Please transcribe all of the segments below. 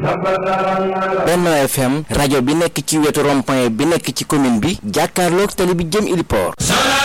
Benno FM rajo bi nekk ci wetu rond-point bi nekk ci commune bi jàkkaarloog tali bi jëm Iliport.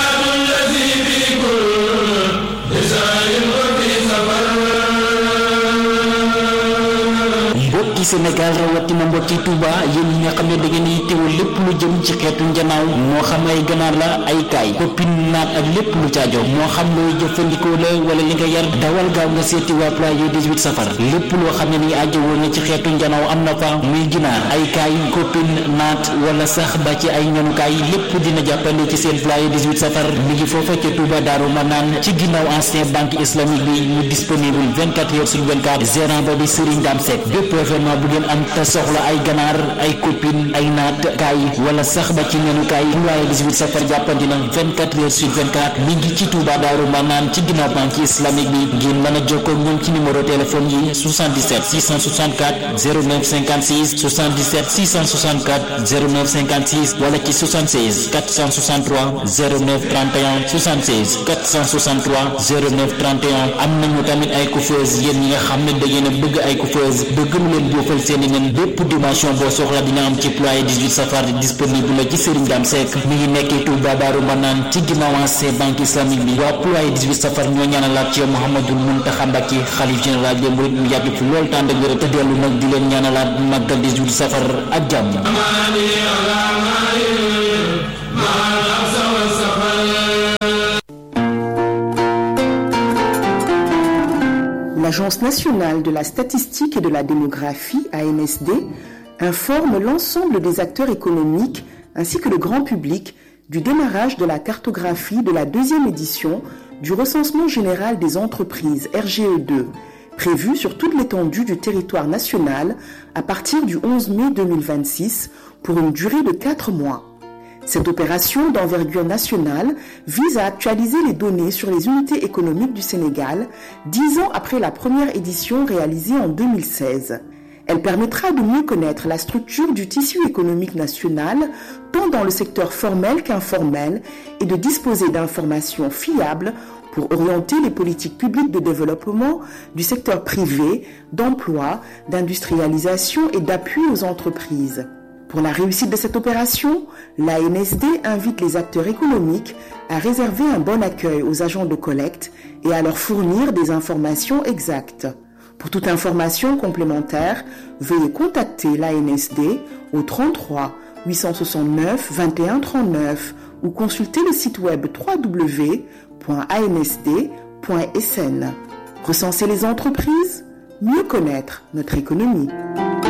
mbokki Sénégal rawatina mbokki Touba yéen ñi nga xam ne da ngeen di teewul lépp lu jëm ci xeetu njanaaw moo xam ay ganaar la ay kaay koppin naat ak lépp lu caajo moo xam looy jëfandikoo la wala li nga yar dawal gaaw nga seeti waa Ployer 18 safar lépp loo xam ne ni aajo woon na ci xeetu njanaaw am na fa muy ginaar ay kaay koppin naat wala sax ba ci ay ñanukaay lépp dina jàppale ci seen Ployer 18 safar mi ngi foofa ca Touba Daaru Manaan ci ginnaaw ancien banque islamique bi mu disponible 24 heures sur 24 gérant ba di Serigne Dame Seck événement bu ngeen am te soxla ay ganaar ay copine ay naat kaay wala sax ba ci ñenu kaay Ployer 18 safar jàppandi na 24 heures sur 24 mi ngi ci Touba Daaru Manaan ci ginnaaw banque islamique bi ngeen mën a jokkoo ak ñoom ci numéro téléphone yi 77 664 09 56 77 664 09 56 wala ci 76 463 09 31 76 463 09 31 am nañu tamit ay coiffeuse yéen ñi nga xam ne da ngeen a bëgg ay coiffeuse bëgg lu leen boofal seeni nen bépp dimension boo soxla dina am ci Ployer 18 safar disponible la ci Serigne Dame Seck mi ngi nekkee Touba Daaru Manaan ci ginnaaw ancien banque islamique bi waa Ployer 18 safar ñoo ñaanalaat ci Mouhamadoul Mountakha Mbacké xalif général des mourides mu yàgg fi lool tànd ak wér te dellu nag di leen ñaanalaat màggal 18 safar ak jàmm. L'Agence nationale de la statistique et de la démographie, ANSD, informe l'ensemble des acteurs économiques ainsi que le grand public du démarrage de la cartographie de la deuxième édition du recensement général des entreprises RGE2, prévu sur toute l'étendue du territoire national à partir du 11 mai 2026 pour une durée de 4 mois. Cette opération d'envergure nationale vise à actualiser les données sur les unités économiques du Sénégal 10 ans après la première édition réalisée en 2016. Elle permettra de mieux connaître la structure du tissu économique national, tant dans le secteur formel qu'informel, et de disposer d'informations fiables pour orienter les politiques publiques de développement du secteur privé, d'emploi, d'industrialisation et d'appui aux entreprises. Pour la réussite de cette opération, l'ANSD invite les acteurs économiques à réserver un bon accueil aux agents de collecte et à leur fournir des informations exactes. Pour toute information complémentaire, veuillez contacter l'ANSD au 33 869 21 39 ou consulter le site web www.ansd.sn. Recenser les entreprises, mieux connaître notre économie.